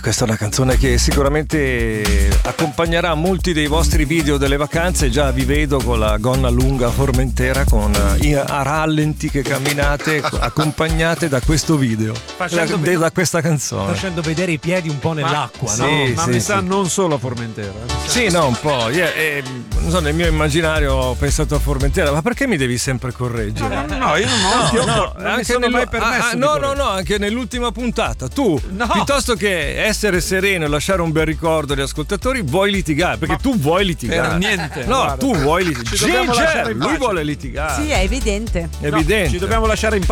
Questa è una canzone che sicuramente accompagnerà molti dei vostri video delle vacanze. Già vi vedo con la gonna lunga a Formentera a rallenti che camminate accompagnate da questo video, da questa canzone, facendo vedere i piedi un po' nell'acqua, sì, no? Sì, ma mi sa non solo a Formentera. Sì, no, un po'. Non so, nel mio immaginario ho pensato a Formentera, ma perché mi devi sempre correggere? No, io non mi sono mai permesso. No, anche nell'ultima puntata tu, piuttosto che essere sereno e lasciare un bel ricordo agli ascoltatori, vuoi litigare, perché tu vuoi litigare. Per niente. No, guarda, tu vuoi litigare. Lui vuole litigare. Sì, è evidente. È evidente. Ci dobbiamo lasciare in pace.